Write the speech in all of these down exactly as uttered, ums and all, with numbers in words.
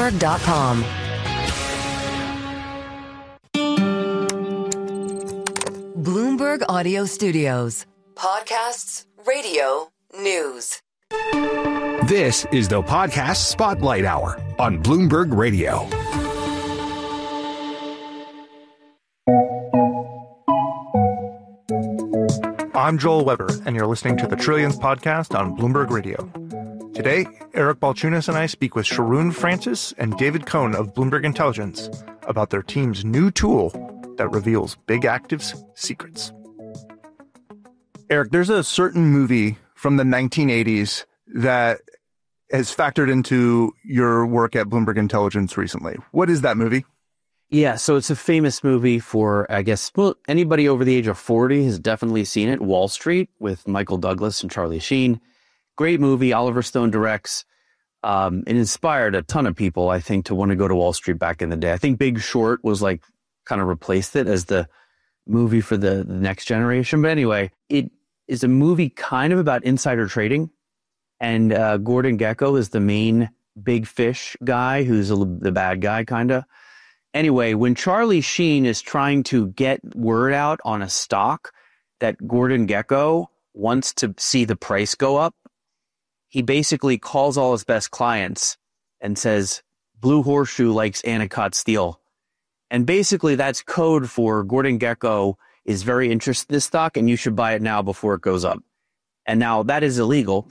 Bloomberg dot com. Bloomberg Audio Studios. Podcasts, radio, news. This is the Podcast Spotlight Hour on Bloomberg Radio. I'm Joel Weber, and you're listening to the Trillions podcast on Bloomberg Radio. Today, Eric Balchunas and I speak with Sharon Francis and David Cohn of Bloomberg Intelligence about their team's new tool that reveals big actives' secrets. Eric, there's a certain movie from the nineteen eighties that has factored into your work at Bloomberg Intelligence recently. What is that movie? Yeah, so it's a famous movie for, I guess, well, anybody over the age of forty has definitely seen it. Wall Street with Michael Douglas and Charlie Sheen. Great movie. Oliver Stone directs. Um, it inspired a ton of people, I think, to want to go to Wall Street back in the day. I think Big Short was like kind of replaced it as the movie for the, the next generation. But anyway, it is a movie kind of about insider trading. And uh, Gordon Gekko is the main big fish guy who's a, the bad guy, kind of. Anyway, when Charlie Sheen is trying to get word out on a stock that Gordon Gekko wants to see the price go up, he basically calls all his best clients and says, Blue Horseshoe likes Anacott Steel. And basically that's code for Gordon Gekko is very interested in this stock and you should buy it now before it goes up. And now that is illegal.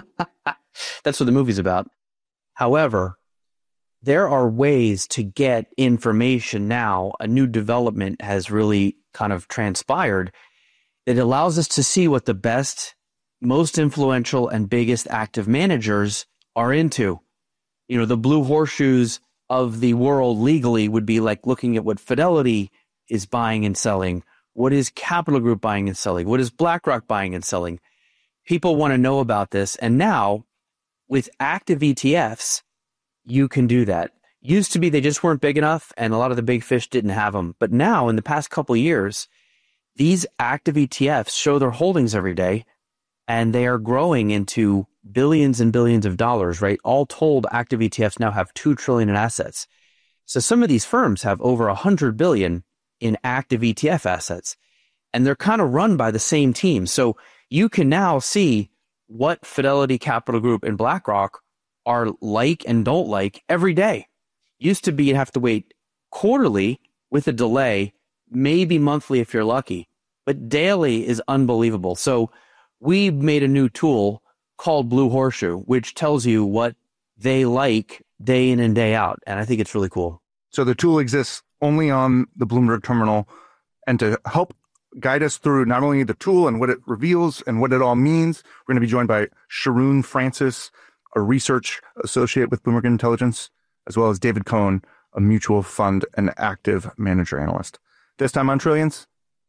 That's what the movie's about. However, there are ways to get information now. A new development has really kind of transpired that allows us to see what the best, most influential, and biggest active managers are into. You know, the Blue Horseshoes of the world legally would be like looking at what Fidelity is buying and selling. What is Capital Group buying and selling? What is BlackRock buying and selling? People want to know about this. And now with active E T Fs, you can do that. Used to be they just weren't big enough and a lot of the big fish didn't have them. But now in the past couple of years, these active E T Fs show their holdings every day and they are growing into billions and billions of dollars, right? All told, active E T Fs now have two trillion in assets. So some of these firms have over one hundred billion in active E T F assets and they're kind of run by the same team. So you can now see what Fidelity, Capital Group, and BlackRock are like and don't like every day. Used to be you'd have to wait quarterly with a delay, maybe monthly if you're lucky, but daily is unbelievable. So we made a new tool called Blue Horseshoe, which tells you what they like day in and day out. And I think it's really cool. So the tool exists only on the Bloomberg terminal, and to help guide us through not only the tool and what it reveals and what it all means, we're going to be joined by Sharon Francis, a research associate with Bloomberg Intelligence, as well as David Cohn, a mutual fund and active manager analyst. This time on Trillions,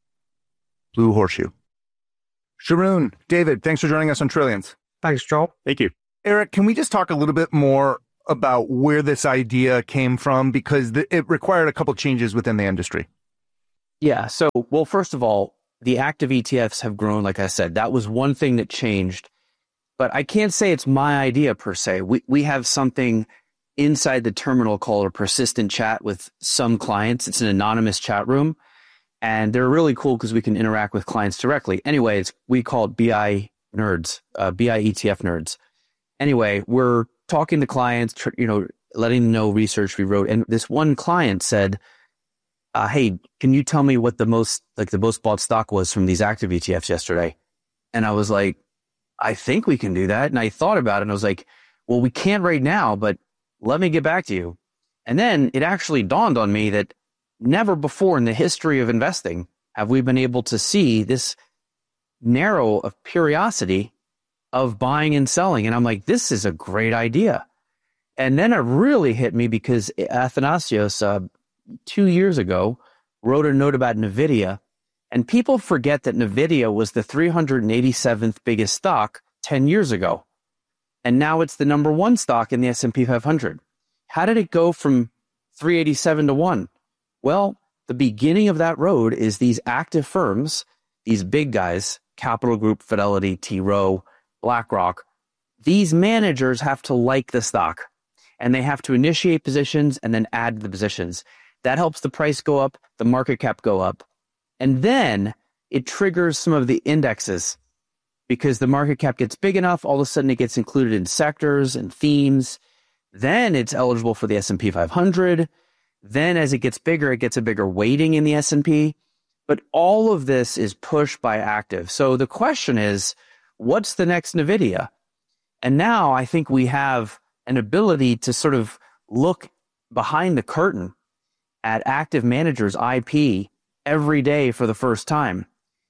Blue Horseshoe. Sharon, David, thanks for joining us on Trillions. Thanks, Joel. Thank you. Eric, can we just talk a little bit more about where this idea came from? Because th- it required a couple changes within the industry. Yeah. So, well, first of all, the active E T Fs have grown, like I said. That was one thing that changed. But I can't say it's my idea per se. We we have something inside the terminal called a persistent chat with some clients. It's an anonymous chat room. And they're really cool because we can interact with clients directly. Anyway, it's, we call it B I nerds, uh, B I E T F nerds. Anyway, we're talking to clients, tr- you know, letting them know research we wrote. And this one client said, uh, hey, can you tell me what the most, like the most bought stock was from these active E T Fs yesterday? And I was like, I think we can do that. And I thought about it and I was like, well, we can't right now, but let me get back to you. And then it actually dawned on me that never before in the history of investing have we been able to see this narrow of curiosity of buying and selling. And I'm like, this is a great idea. And then it really hit me because Athanasios, uh, two years ago, wrote a note about NVIDIA. And people forget that NVIDIA was the three hundred eighty-seventh biggest stock ten years ago. And now it's the number one stock in the S and P five hundred. How did it go from three eighty-seven to one? Well, the beginning of that road is these active firms, these big guys, Capital Group, Fidelity, T. Rowe, BlackRock. These managers have to like the stock. and they have to initiate positions and then add the positions. That helps the price go up, the market cap go up. And then it triggers some of the indexes because the market cap gets big enough, all of a sudden it gets included in sectors and themes. Then it's eligible for the S and P five hundred. Then as it gets bigger, it gets a bigger weighting in the S and P. But all of this is pushed by active. So the question is, what's the next NVIDIA? And now I think we have an ability to sort of look behind the curtain at active managers' I P every day for the first time.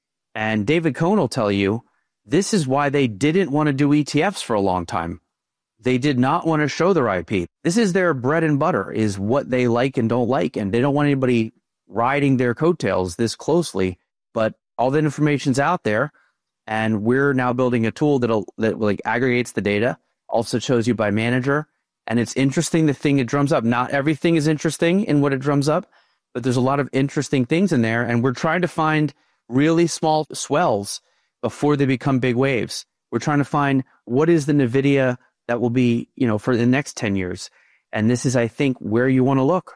And David Cohn will tell you, this is why they didn't want to do E T Fs for a long time. They did not want to show their I P. This is their bread and butter, is what they like and don't like. And they don't want anybody riding their coattails this closely. But all the information's out there. And we're now building a tool that'll, that like aggregates the data, also shows you by manager. And it's interesting, the thing it drums up. Not everything is interesting in what it drums up, but there's a lot of interesting things in there. And we're trying to find really small swells before they become big waves. We're trying to find what is the NVIDIA that will be, you know, for the next ten years. And this is, I think, where you want to look.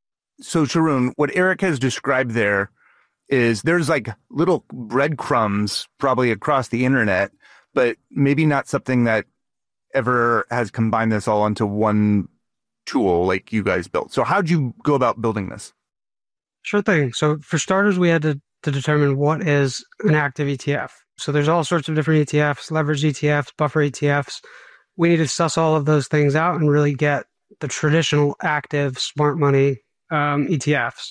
So, Sharon, what Eric has described there is there's like little breadcrumbs probably across the internet, but maybe not something that ever has combined this all into one tool like you guys built. So how'd you go about building this? Sure thing. So for starters, we had to, to determine what is an active E T F. So there's all sorts of different E T Fs, leveraged E T Fs, buffer E T Fs. We need to suss all of those things out and really get the traditional active smart money um, E T Fs.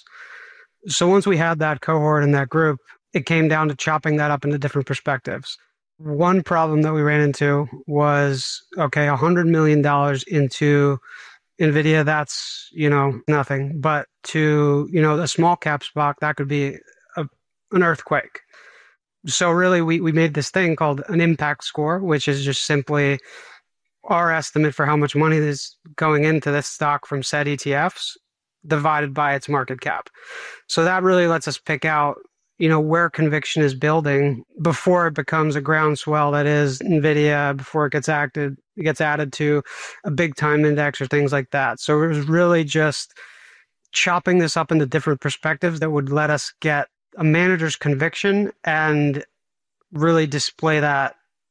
So once we had that cohort and that group, it came down to chopping that up into different perspectives. One problem that we ran into was, okay, one hundred million dollars into NVIDIA, that's, you know, nothing. But to, you know, a small cap stock, that could be a, an earthquake. So really, we, we made this thing called an impact score, which is just simply our estimate for how much money is going into this stock from said E T Fs divided by its market cap. So that really lets us pick out, you know, where conviction is building before it becomes a groundswell that is NVIDIA, before it gets acted, it gets added to a big time index or things like that. So it was really just chopping this up into different perspectives that would let us get a manager's conviction and really display that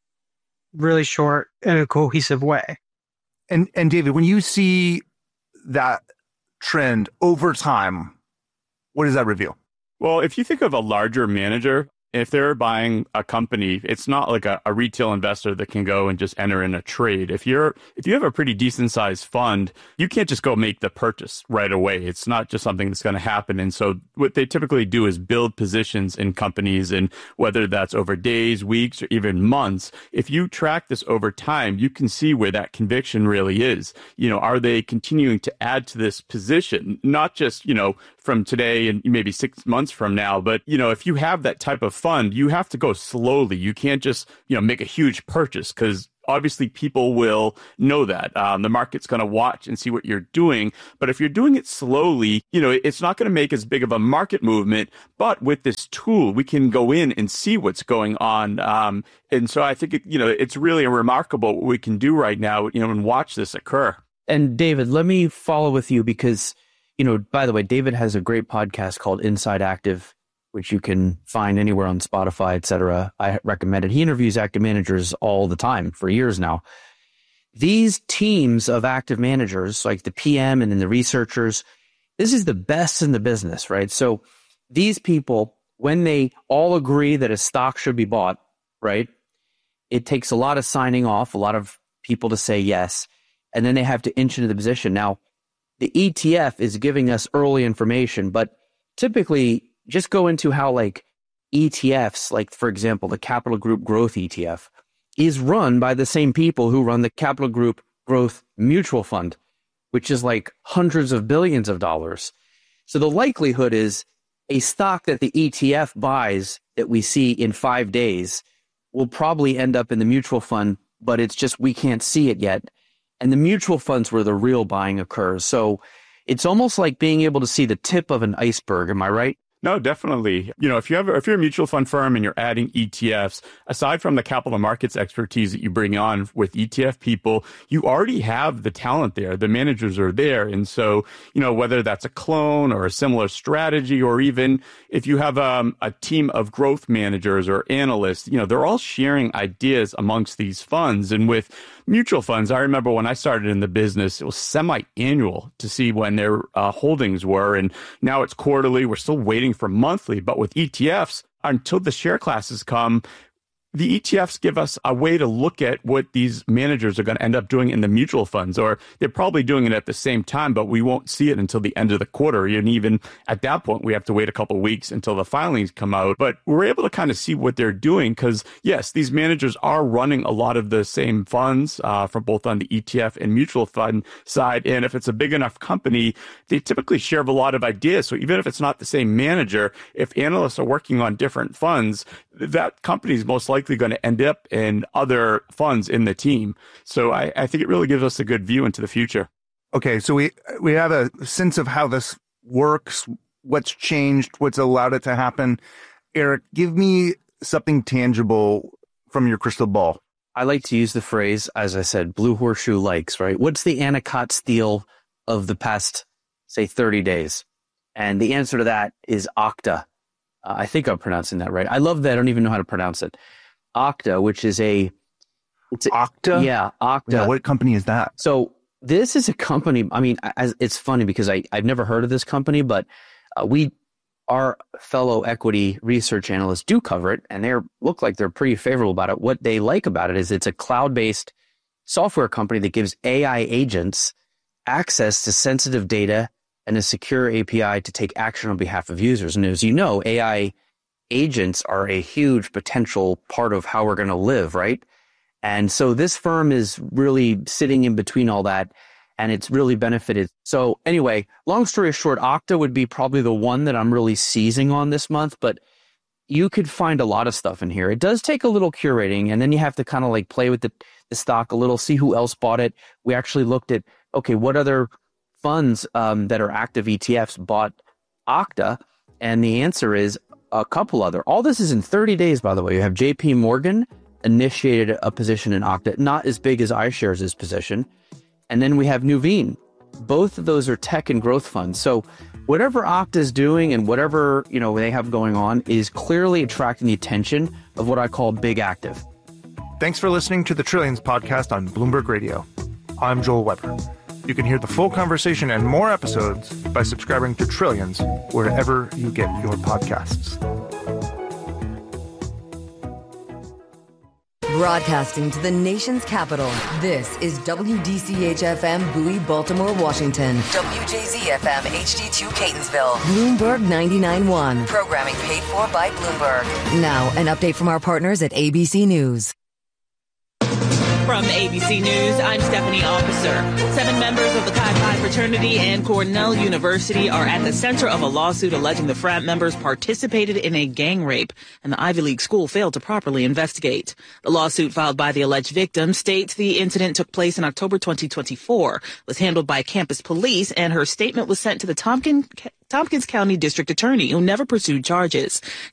really short in a cohesive way. And and David, when you see that trend over time, what does that reveal? Well, if you think of a larger manager, if they're buying a company, it's not like a, a retail investor that can go and just enter in a trade. If you're, if you have a pretty decent sized fund, you can't just go make the purchase right away. It's not just something that's going to happen. And so what they typically do is build positions in companies, and whether that's over days, weeks, or even months, if you track this over time, you can see where that conviction really is. You know, are they continuing to add to this position? Not just, you know, from today and maybe six months from now, but, you know, if you have that type of fund, you have to go slowly. You can't just, you know, make a huge purchase, because obviously people will know that. Um, the market's going to watch and see what you're doing. But if you're doing it slowly, you know, it's not going to make as big of a market movement. But with this tool, we can go in and see what's going on. Um, and so I think, it, you know, it's really remarkable what we can do right now, you know, and watch this occur. And David, let me follow with you because, you know, by the way, David has a great podcast called Inside Active, which you can find anywhere on Spotify, et cetera. I recommend it. He interviews active managers all the time for years now. These teams of active managers, like the P M and then the researchers, this is the best in the business, right? So these people, when they all agree that a stock should be bought, right, it takes a lot of signing off, a lot of people to say yes, and then they have to inch into the position. Now, the E T F is giving us early information, but typically just go into how like E T Fs, like for example, the Capital Group Growth E T F is run by the same people who run the Capital Group Growth Mutual Fund, which is like hundreds of billions of dollars. So the likelihood is a stock that the E T F buys that we see in five days will probably end up in the mutual fund, but it's just we can't see it yet. And the mutual funds where the real buying occurs. So it's almost like being able to see the tip of an iceberg. Am I right? No, definitely. You know, if you have, if you're a mutual fund firm and you're adding E T Fs, aside from the capital markets expertise that you bring on with E T F people, you already have the talent there. The managers are there. And so, you know, whether that's a clone or a similar strategy, or even if you have um, a team of growth managers or analysts, you know, they're all sharing ideas amongst these funds. And with mutual funds, I remember when I started in the business, it was semi-annual to see when their uh, holdings were. And now it's quarterly. We're still waiting for monthly. But with E T Fs, until the share classes come, the E T Fs give us a way to look at what these managers are going to end up doing in the mutual funds, or they're probably doing it at the same time, but we won't see it until the end of the quarter. And even at that point, we have to wait a couple of weeks until the filings come out. But we're able to kind of see what they're doing because, yes, these managers are running a lot of the same funds uh, from both on the E T F and mutual fund side. And if it's a big enough company, they typically share a lot of ideas. So even if it's not the same manager, if analysts are working on different funds, that company is most likely going to end up in other funds in the team. So I, I think it really gives us a good view into the future. Okay, so we we have a sense of how this works, what's changed, what's allowed it to happen. Eric, give me something tangible from your crystal ball. I like to use the phrase, as I said, blue horseshoe likes, right? What's the Anacott steal of the past, say, thirty days? And the answer to that is Okta. Uh, I think I'm pronouncing that right. I love that. I don't even know how to pronounce it. Okta, which is a... It's a Okta? Yeah, Okta. Yeah, what company is that? So this is a company, I mean, as, it's funny because I, I've never heard of this company, but uh, we, our fellow equity research analysts do cover it, and they look like they're pretty favorable about it. What they like about it is it's a cloud-based software company that gives A I agents access to sensitive data and a secure A P I to take action on behalf of users. And as you know, A I agents are a huge potential part of how we're going to live, right? And so this firm is really sitting in between all that, and it's really benefited. So anyway, long story short, Okta would be probably the one that I'm really seizing on this month, but you could find a lot of stuff in here. It does take a little curating, and then you have to kind of like play with the, the stock a little, see who else bought it. We actually looked at, okay, what other funds um, that are active E T Fs bought Okta? And the answer is a couple other. All this is in thirty days, by the way. You have J P Morgan initiated a position in Okta, not as big as iShares' position. And then we have Nuveen. Both of those are tech and growth funds. So whatever Okta is doing and whatever, you know, they have going on is clearly attracting the attention of what I call big active. Thanks for listening to the Trillions podcast on Bloomberg Radio. I'm Joel Weber. You can hear the full conversation and more episodes by subscribing to Trillions wherever you get your podcasts. Broadcasting to the nation's capital, this is W D C H F M Bowie, Baltimore, Washington. W J Z F M H D two Catonsville. Bloomberg ninety-nine point one. Programming paid for by Bloomberg. Now, an update from our partners at A B C News. From A B C News, I'm Stephanie Officer. Seven members of the Chi Phi fraternity and Cornell University are at the center of a lawsuit alleging the frat members participated in a gang rape, and the Ivy League school failed to properly investigate. The lawsuit filed by the alleged victim states the incident took place in October twenty twenty-four, was handled by campus police, and her statement was sent to the Tompkins Tompkins County District Attorney, who never pursued charges.